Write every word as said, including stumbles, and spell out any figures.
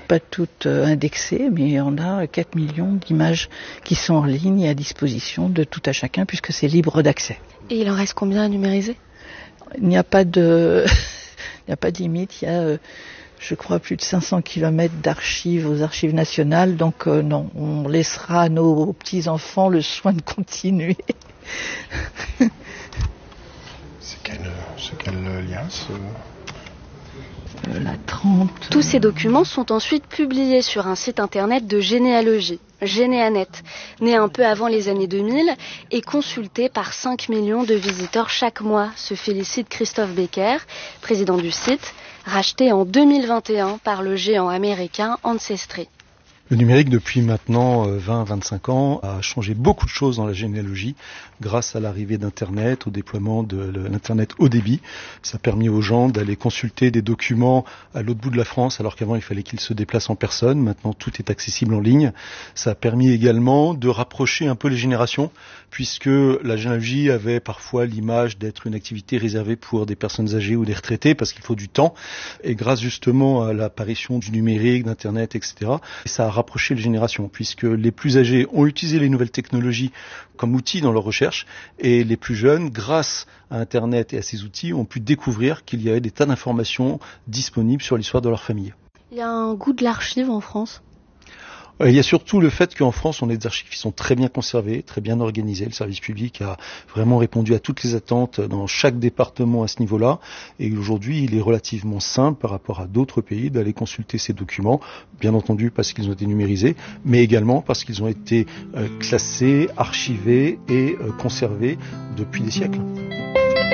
pas toutes indexées, mais on a quatre millions d'images qui sont en ligne et à disposition de tout à chacun puisque c'est libre d'accès. Et il en reste combien à numériser ? Il n'y a pas de, il n'y a pas de limite. Il y a, euh, je crois, plus de cinq cents kilomètres d'archives aux archives nationales. Donc euh, non, on laissera à nos petits-enfants le soin de continuer. C'est quel, c'est quel lien ce... Euh, la trente. Tous ces documents sont ensuite publiés sur un site internet de généalogie, Généanet, né un peu avant les années deux mille et consulté par cinq millions de visiteurs chaque mois, se félicite Christophe Becker, président du site, racheté en deux mille vingt et un par le géant américain Ancestry. Le numérique, depuis maintenant vingt à vingt-cinq ans, a changé beaucoup de choses dans la généalogie grâce à l'arrivée d'Internet, au déploiement de l'Internet haut débit. Ça a permis aux gens d'aller consulter des documents à l'autre bout de la France, alors qu'avant il fallait qu'ils se déplacent en personne. Maintenant, tout est accessible en ligne. Ça a permis également de rapprocher un peu les générations, puisque la généalogie avait parfois l'image d'être une activité réservée pour des personnes âgées ou des retraités, parce qu'il faut du temps. Et grâce justement à l'apparition du numérique, d'Internet, et cetera, ça a rapproché les générations, puisque les plus âgés ont utilisé les nouvelles technologies comme outils dans leur recherche, et les plus jeunes, grâce à Internet et à ces outils, ont pu découvrir qu'il y avait des tas d'informations disponibles sur l'histoire de leur famille. Il y a un goût de l'archive en France ? Il y a surtout le fait qu'en France, on a des archives qui sont très bien conservées, très bien organisées. Le service public a vraiment répondu à toutes les attentes dans chaque département à ce niveau-là. Et aujourd'hui, il est relativement simple par rapport à d'autres pays d'aller consulter ces documents, bien entendu parce qu'ils ont été numérisés, mais également parce qu'ils ont été euh, classés, archivés et euh, conservés depuis des siècles.